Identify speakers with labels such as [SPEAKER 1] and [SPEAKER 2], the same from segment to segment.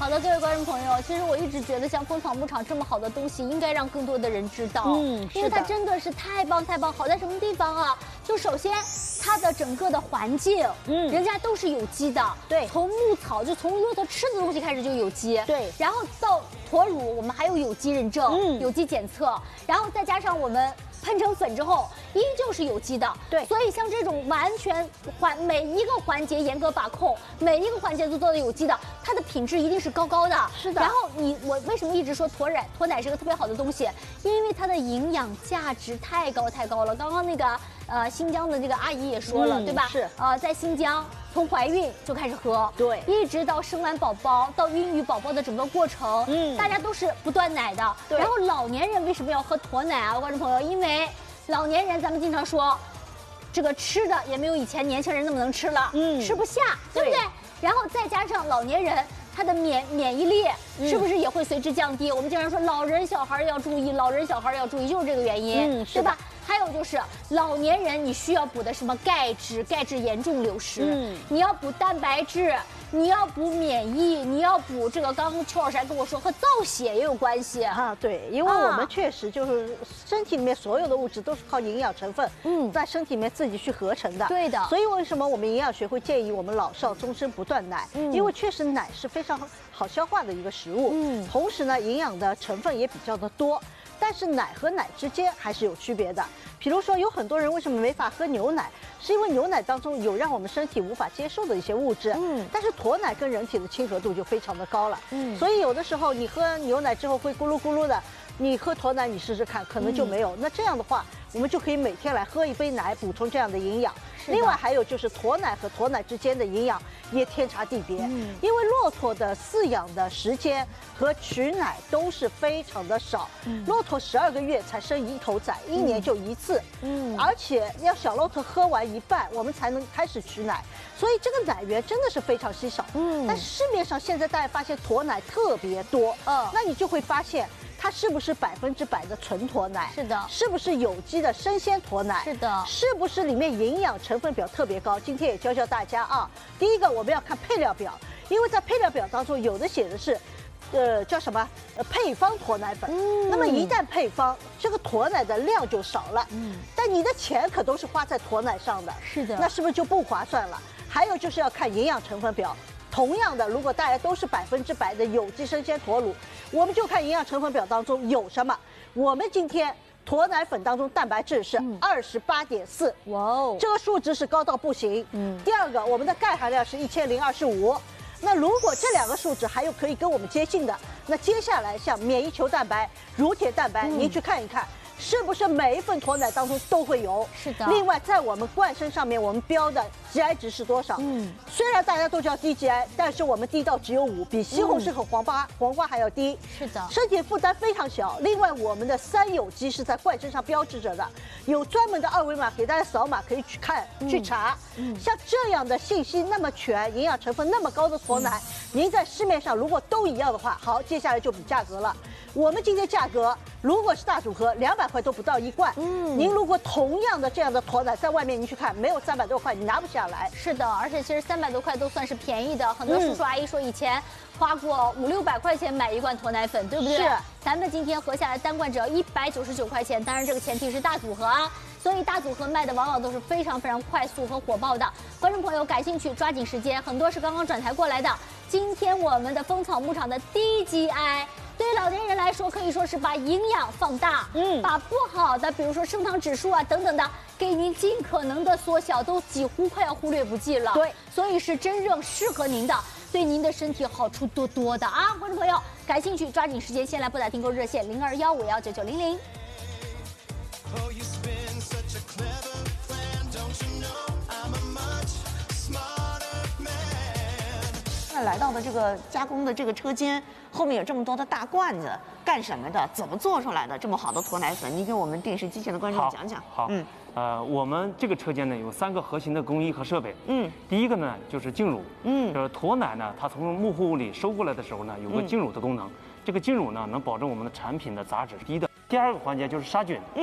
[SPEAKER 1] 好的，各位观众朋友，其实我一直觉得像蜂草牧场这么好的东西，应该让更多的人知道。因为它真的是太棒太棒，好在什么地方啊？就首先它的整个的环境，人家都是有机的，
[SPEAKER 2] 对，
[SPEAKER 1] 从牧草就从骆驼吃的东西开始就有机，
[SPEAKER 2] 对，
[SPEAKER 1] 然后到驼乳，我们还有有机认证，有机检测，然后再加上我们喷成粉之后，依旧是有机的，
[SPEAKER 2] 对，
[SPEAKER 1] 所以像这种完全每一个环节严格把控，每一个环节都做的有机的，它的品质一定是高高的。
[SPEAKER 2] 是的。
[SPEAKER 1] 然后我为什么一直说驼奶是个特别好的东西？因为它的营养价值太高太高了。刚刚那个新疆的这个阿姨也说了，对吧？
[SPEAKER 2] 是。
[SPEAKER 1] 在新疆从怀孕就开始喝，
[SPEAKER 2] 对，
[SPEAKER 1] 一直到生完宝宝到孕育宝宝的整个过程，大家都是不断奶的。
[SPEAKER 2] 对。
[SPEAKER 1] 然后老年人为什么要喝驼奶啊，观众朋友？因为老年人咱们经常说，这个吃的也没有以前年轻人那么能吃了，吃不下，对不对？然后再加上老年人他的免疫力是不是也会随之降低？我们经常说老人小孩要注意，老人小孩要注意，就是这个原因，对吧？还有就是老年人你需要补的什么钙质严重流失，你要补蛋白质，你要补免疫，你要补这个。刚刚邱老师还跟我说和造血也有关系
[SPEAKER 2] 啊，对，因为我们确实就是身体里面所有的物质都是靠营养成分，在身体里面自己去合成的，
[SPEAKER 1] 对的。
[SPEAKER 2] 所以为什么我们营养学会建议我们老少终身不断奶？因为确实奶是非常好消化的一个食物，同时呢，营养的成分也比较的多。但是奶和奶之间还是有区别的，比如说有很多人为什么没法喝牛奶，是因为牛奶当中有让我们身体无法接受的一些物质，但是驼奶跟人体的亲和度就非常的高了，所以有的时候你喝牛奶之后会咕噜咕噜的，你喝驼奶你试试看，可能就没有。那这样的话，我们就可以每天来喝一杯奶，补充这样的营养。另外还有就是驼奶和驼奶之间的营养也天差地别，因为骆驼的饲养的时间和取奶都是非常的少，骆驼12个月才生一头崽，1年就一次，而且要小骆驼喝完一半，我们才能开始取奶，所以这个奶源真的是非常稀少。但市面上现在大家发现驼奶特别多，那你就会发现。它是不是100%的纯驼奶？
[SPEAKER 1] 是的。
[SPEAKER 2] 是不是有机的生鲜驼奶？
[SPEAKER 1] 是的。
[SPEAKER 2] 是不是里面营养成分表特别高？今天也教教大家啊。第一个我们要看配料表，因为在配料表当中有的写的是，叫什么？配方驼奶粉。那么一旦配方，这个驼奶的量就少了。但你的钱可都是花在驼奶上的。
[SPEAKER 1] 是的。
[SPEAKER 2] 那是不是就不划算了？还有就是要看营养成分表。同样的，如果大家都是100%的有机生鲜驼乳，我们就看营养成分表当中有什么。我们今天驼奶粉当中蛋白质是28.4，
[SPEAKER 1] 哇哦，
[SPEAKER 2] 这个数值是高到不行。第二个，我们的钙含量是1025。那如果这2个数值还有可以跟我们接近的，那接下来像免疫球蛋白、乳铁蛋白，您去看一看。是不是每一份驼奶当中都会有？
[SPEAKER 1] 是的。
[SPEAKER 2] 另外，在我们罐身上面，我们标的 GI 值是多少？虽然大家都叫低 GI， 但是我们低到只有5，比西红柿和黄瓜还要低。
[SPEAKER 1] 是的。
[SPEAKER 2] 身体负担非常小。另外，我们的3有机是在罐身上标志着的，有专门的2维码给大家扫码可以去看去查。像这样的信息那么全，营养成分那么高的驼奶，您在市面上如果都一样的话，好，接下来就比价格了。我们今天价格如果是大组合，200块都不到1罐。您如果同样的这样的驼奶在外面您去看，没有300多块你拿不下来。
[SPEAKER 1] 是的，而且其实300多块都算是便宜的。很多叔叔阿姨说以前花过500、600块钱买一罐驼奶粉，对不对？
[SPEAKER 2] 是。
[SPEAKER 1] 咱们今天合下来单罐只要199块钱，当然这个前提是大组合啊。所以大组合卖的往往都是非常非常快速和火爆的。观众朋友感兴趣，抓紧时间，很多是刚刚转台过来的。今天我们的蜂草牧场的低 GI。对于老年人来说，可以说是把营养放大，把不好的，比如说升糖指数啊等等的，给您尽可能的缩小，都几乎快要忽略不计了。
[SPEAKER 2] 对，
[SPEAKER 1] 所以是真正适合您的，对您的身体好处多多的啊！观众朋友，感兴趣抓紧时间，先来拨打订购热线0215519900。
[SPEAKER 3] 来到的这个加工的这个车间后面有这么多的大罐子，干什么的？怎么做出来的这么好的驼奶粉？你给我们电视机前的观众讲讲。
[SPEAKER 4] 好，我们这个车间呢有3个核心的工艺和设备。第一个呢就是净乳。就是驼奶呢，它从牧户里收过来的时候呢，有个净乳的功能。这个净乳呢能保证我们的产品的杂质是低的。第2个环节就是杀菌。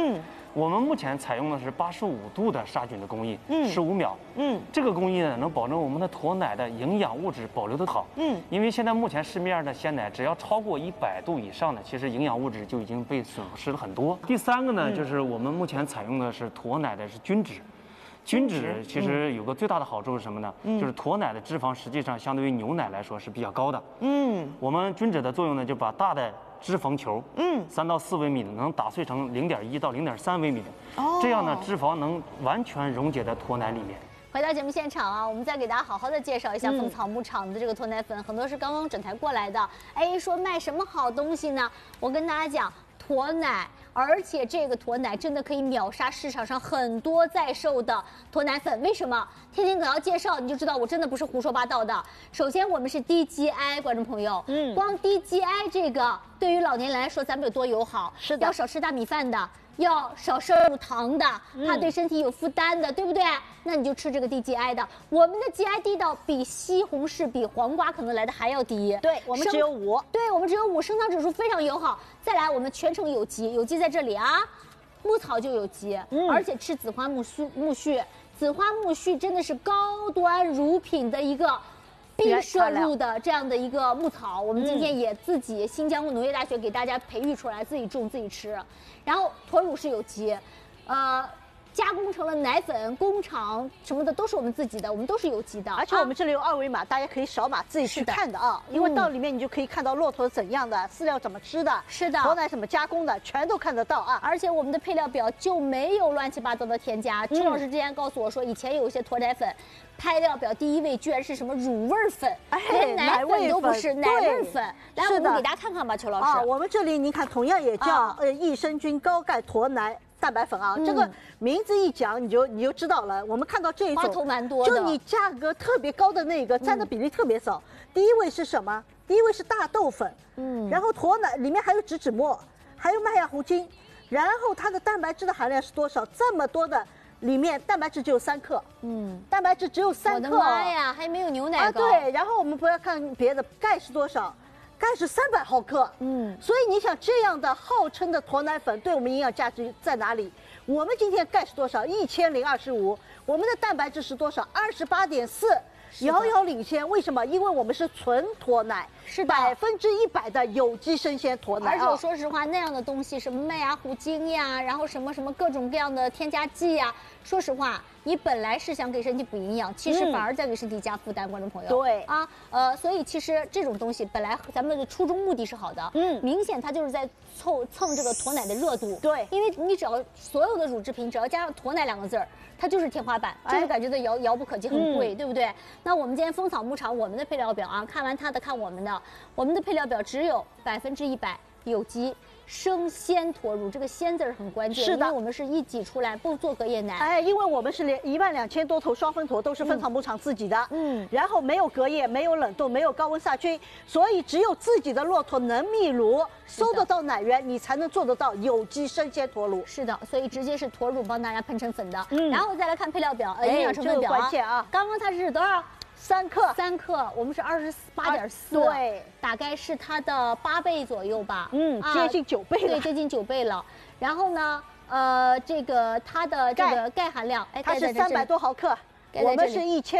[SPEAKER 4] 我们目前采用的是85度的杀菌的工艺，15秒。这个工艺呢，能保证我们的驼奶的营养物质保留得好。因为现在目前市面上的鲜奶，只要超过100度以上的，其实营养物质就已经被损失了很多。第3个呢，就是我们目前采用的是驼奶的是均脂。均脂其实有个最大的好处是什么呢？就是驼奶的脂肪实际上相对于牛奶来说是比较高的。我们均脂的作用呢，就把大的脂肪球，3到4微米的能打碎成0.1到0.3微米的，这样呢，脂肪能完全溶解在驼奶里面。
[SPEAKER 1] 回到节目现场啊，我们再给大家好好的介绍一下凤草牧场的这个驼奶粉，很多是刚刚转台过来的。哎，说卖什么好东西呢？我跟大家讲，驼奶。而且这个驼奶真的可以秒杀市场上很多在售的驼奶粉，为什么？天天可要介绍你就知道，我真的不是胡说八道的。首先我们是低 GI， 观众朋友，光低 GI 这个对于老年人来说，咱们有多友好？是的，要少吃大米饭的。要少摄入糖的，它对身体有负担的，对不对？那你就吃这个低 GI 的。我们的 GI 低到比西红柿、比黄瓜可能来的还要低。
[SPEAKER 2] 对，我们只有5。
[SPEAKER 1] 对，我们只有5，升糖指数非常友好。再来，我们全程有机，有机在这里啊，牧草就有机，而且吃紫花苜蓿，紫花苜蓿真的是高端乳品的一个。必摄入的这样的一个牧草，我们今天也自己新疆农业大学给大家培育出来，自己种自己吃。然后驼乳是有机，加工成了奶粉，工厂什么的都是我们自己的，我们都是有机的。
[SPEAKER 2] 而且我们这里有2维码，大家可以扫码自己去看的啊，因为到里面你就可以看到骆驼怎样的饲料怎么吃的，
[SPEAKER 1] 是的，
[SPEAKER 2] 驼奶怎么加工的，全都看得到啊。
[SPEAKER 1] 而且我们的配料表就没有乱七八糟的添加。周老师之前告诉我说，以前有一些驼奶粉。配料表第1位居然是什么乳味粉，连奶粉都不是，奶味粉。来，我们给大家看看吧，邱老师。
[SPEAKER 2] 我们这里你看，同样也叫益生菌高钙驼奶蛋白粉啊，这个名字一讲你就知道了。我们看到这一种，
[SPEAKER 1] 花头蛮多的，
[SPEAKER 2] 就你价格特别高的那个，占的比例特别少。第1位是什么？第1位是大豆粉，然后驼奶里面还有植脂末，还有麦芽糊精，然后它的蛋白质的含量是多少？这么多的。里面蛋白质只有3克，蛋白质只有3克，我
[SPEAKER 1] 的妈呀，还没有牛奶高。
[SPEAKER 2] 对，然后我们不要看别的，钙是多少？钙是300毫克，所以你想这样的号称的驼奶粉对我们营养价值在哪里？我们今天钙是多少？1025，我们的蛋白质是多少？28.4。遥遥领先，为什么？因为我们是纯驼奶，是100%的有机生鲜驼奶。
[SPEAKER 1] 而且我说实话，那样的东西，什么麦芽糊精呀，然后什么各种各样的添加剂呀，说实话，你本来是想给身体补营养，其实反而在给身体加负担。观众朋友，
[SPEAKER 2] 对
[SPEAKER 1] 啊，所以其实这种东西本来咱们的初衷目的是好的，明显它就是在蹭这个驼奶的热度。
[SPEAKER 2] 对，
[SPEAKER 1] 因为你只要所有的乳制品只要加上驼奶2个字儿。它就是天花板，就是感觉到遥不可及，很贵，对不对？那我们今天蜂草牧场我们的配料表啊，看完它的看我们的配料表只有100%有机生鲜驼乳，这个鲜字很关键，
[SPEAKER 2] 是的，
[SPEAKER 1] 因为我们是一挤出来不做隔夜奶，
[SPEAKER 2] 因为我们是连12000多头双分驼都是蜂草牧场自己的，然后没有隔夜，没有冷冻，没有高温杀菌，所以只有自己的骆驼能泌乳，收得到奶源，你才能做得到有机生鲜驼乳。
[SPEAKER 1] 是的，所以直接是驼乳帮大家喷成粉的。然后再来看配料表，营养成分表
[SPEAKER 2] 关键啊，
[SPEAKER 1] 刚刚它是多少
[SPEAKER 2] ？3克
[SPEAKER 1] ，3克，我们是28.4，
[SPEAKER 2] 对，
[SPEAKER 1] 大概是它的8倍左右吧，
[SPEAKER 2] 接近9倍了，
[SPEAKER 1] 对，接近9倍了。然后呢，这个它的这个钙含量，
[SPEAKER 2] 它是300多毫克，我们是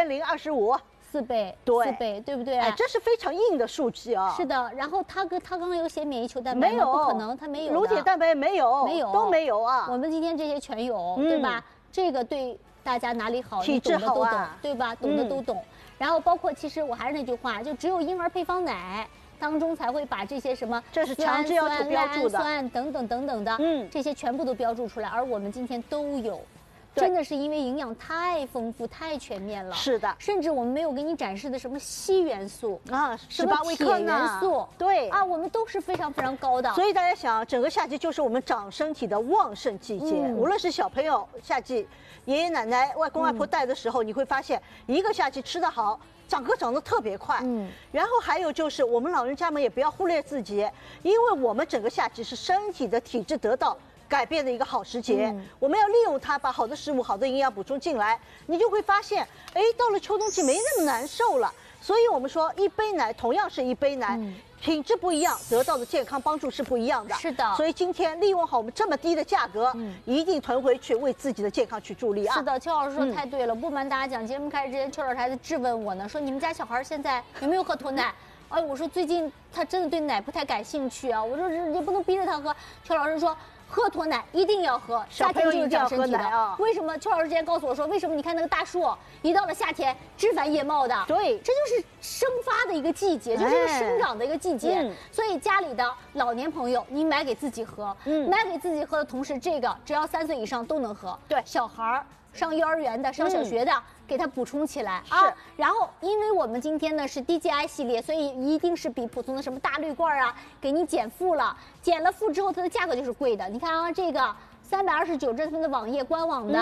[SPEAKER 2] 1025，4
[SPEAKER 1] 倍，
[SPEAKER 2] 对
[SPEAKER 1] ，4倍，对不对？
[SPEAKER 2] 这是非常硬的数据啊。
[SPEAKER 1] 是的，然后它刚刚有写免疫球蛋白，
[SPEAKER 2] 没有，
[SPEAKER 1] 不可能，它没有。
[SPEAKER 2] 乳铁蛋白没有，都没有啊。
[SPEAKER 1] 我们今天这些全有，对吧？这个对大家哪里好，
[SPEAKER 2] 体质好
[SPEAKER 1] 都懂，对吧？懂的都懂。然后包括，其实我还是那句话，就只有婴儿配方奶当中才会把这些什么
[SPEAKER 2] 这是强制要求标注的
[SPEAKER 1] 酸等等的，这些全部都标注出来，而我们今天都有。真的是因为营养太丰富、太全面了。
[SPEAKER 2] 是的，
[SPEAKER 1] 甚至我们没有给你展示的什么硒元素
[SPEAKER 2] 啊，
[SPEAKER 1] 什么铁元素，
[SPEAKER 2] 对
[SPEAKER 1] 啊，我们都是非常非常高的。
[SPEAKER 2] 所以大家想，整个夏季就是我们长身体的旺盛季节，无论是小朋友夏季，爷爷奶奶、外公外婆带的时候，你会发现一个夏季吃得好。长个长得特别快，然后还有就是我们老人家们也不要忽略自己，因为我们整个夏季是身体的体质得到改变的一个好时节，我们要利用它，把好的食物、好的营养补充进来，你就会发现，到了秋冬季没那么难受了。所以我们说，一杯奶同样是一杯奶， 品质不一样，得到的健康帮助是不一样的。
[SPEAKER 1] 是的，
[SPEAKER 2] 所以今天利用好我们这么低的价格，一定囤回去，为自己的健康去助力啊！
[SPEAKER 1] 是的，邱老师说太对了。不瞒大家讲，节目开始之前，邱老师还在质问我呢，说你们家小孩现在有没有喝脱奶？哎，我说最近他真的对奶不太感兴趣啊，我说也不能逼着他喝。邱老师说。喝脱奶一定要喝，夏天就是长身体的啊。为什么？邱老师之前告诉我说，为什么你看那个大树，一到了夏天枝繁叶茂的，
[SPEAKER 2] 对，
[SPEAKER 1] 这就是生发的一个季节，就是生长的一个季节。所以家里的老年朋友，你买给自己喝，买给自己喝的同时，这个只要3岁以上都能喝。对，小孩儿上幼儿园的、上小学的。给它补充起来啊，然后因为我们今天呢是 DGI 系列，所以一定是比普通的什么大绿罐啊，给你减负了，减了负之后它的价格就是贵的。你看啊，这个329，这是它的网页官网的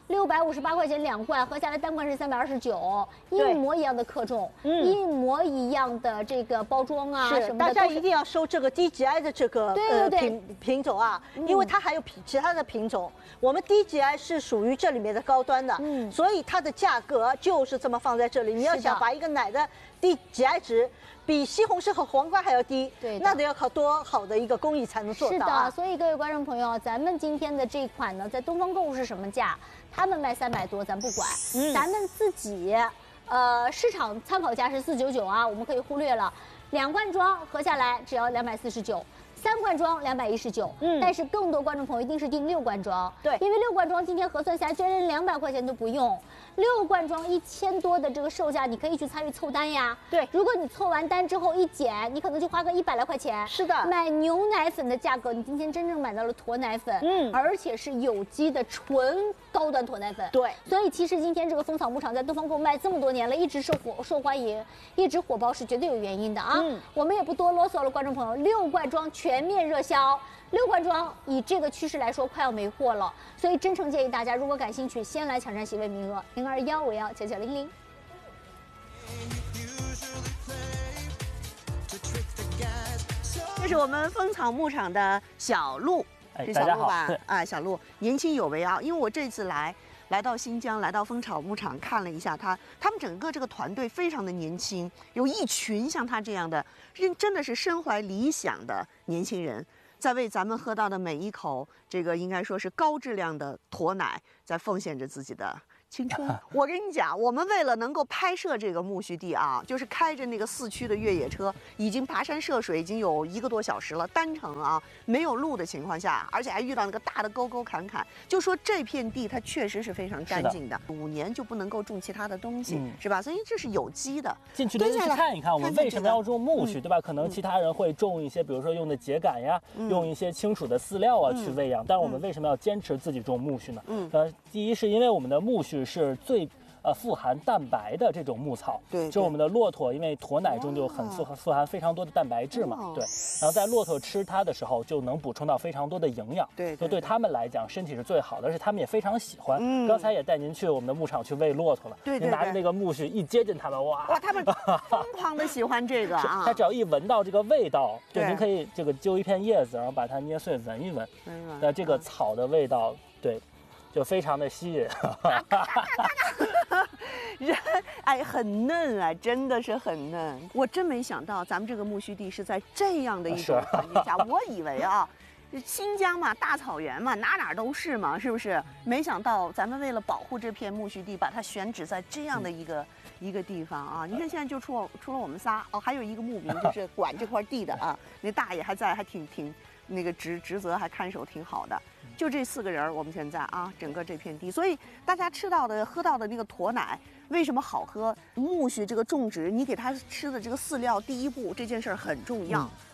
[SPEAKER 1] ，658块钱2罐，合下来单罐是329，一模一样的克重，一模一样的这个包装啊什么的。
[SPEAKER 2] 大家一定要收这个 DGI 的这个品种啊，因为它还有其他的品种。我们 DGI 是属于这里面的高端的，所以它的价格就是这么放在这里。你要想把一个奶的 DGI 值比西红柿和黄瓜还要低，那得要靠多好的一个工艺才能做到。
[SPEAKER 1] 是的，所以各位观众朋友，咱们今天的这一款呢，在东方购物是什么价？他们卖300多，咱不管，咱们自己，市场参考价是499啊，我们可以忽略了，2罐装合下来只要249。3罐装219，但是更多观众朋友一定是订6罐装，对，因为6罐装今天核算下来，居然连200块钱都不用，6罐装1000多的这个售价，你可以去参与凑单呀。对，如果你凑完单之后一减，你可能就花个100来块钱。是的，买牛奶粉的价格，你今天真正买到了脱奶粉，而且是有机的纯高端脱奶粉。对，所以其实今天这个蜂草牧场在东方购卖这么多年了，一直受欢迎，一直火爆是绝对有原因的啊。我们也不多啰嗦了，观众朋友，6罐装全面热销，6罐装以这个趋势来说快要没货了，所以真诚建议大家，如果感兴趣，先来抢占席位名额，0215519900。
[SPEAKER 3] 这是我们蜂草牧场的小鹿，是小鹿吧？啊，小鹿年轻有为啊！因为我这次来到新疆，来到蜂草牧场看了一下他们整个这个团队非常的年轻，有一群像他这样的真的是身怀理想的年轻人，在为咱们喝到的每一口这个应该说是高质量的驼奶，在奉献着自己的青春。我跟你讲，我们为了能够拍摄这个苜蓿地啊，就是开着那个4驱的越野车，已经爬山涉水已经有1个多小时了，单程啊，没有路的情况下，而且还遇到那个大的沟沟坎坎，就说这片地它确实是非常干净的，5年就不能够种其他的东西，是吧？所以这是有机的。
[SPEAKER 5] 进去的人去看一看，我们为什么要种苜蓿，对吧？可能其他人会种一些，比如说用的秸秆呀，用一些清楚的饲料啊去喂养，但是我们为什么要坚持自己种苜蓿呢？第一是因为我们的苜蓿是最富含蛋白的这种牧草，对，就是我们的骆驼，因为驼奶中就很富含非常多的蛋白质嘛，对，然后在骆驼吃它的时候就能补充到非常多的营养，对，就对他们来讲身体是最好的，而且他们也非常喜欢。刚才也带您去我们的牧场去喂骆驼了，对，您拿着那个苜蓿一接近他们，哇，
[SPEAKER 3] 他们疯狂的喜欢这个啊！
[SPEAKER 5] 他只要一闻到这个味道，对，您可以这个揪一片叶子，然后把它捏碎闻一闻，那这个草的味道，对。就非常的吸引，
[SPEAKER 3] 人哎很嫩啊，真的是很嫩。我真没想到咱们这个苜蓿地是在这样的一种环境下，我以为啊，新疆嘛，大草原嘛，哪都是嘛，是不是？没想到咱们为了保护这片苜蓿地，把它选址在这样的一个地方啊！你看现在就除了我们仨哦，还有一个牧民就是管这块地的啊，那大爷还在，还挺那个职责还看守挺好的。就这4个人，我们现在啊，整个这片地，所以大家喝到的那个驼奶为什么好喝？苜蓿这个种植，你给它吃的这个饲料，第一步这件事儿很重要。